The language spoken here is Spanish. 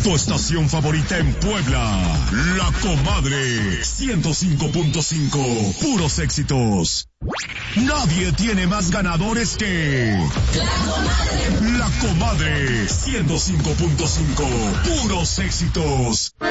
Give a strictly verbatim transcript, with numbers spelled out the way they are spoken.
Tu estación favorita en Puebla. La Comadre. ciento cinco punto cinco. Puros éxitos. Nadie tiene más ganadores que... La Comadre. La Comadre. ciento cinco punto cinco. Puros éxitos.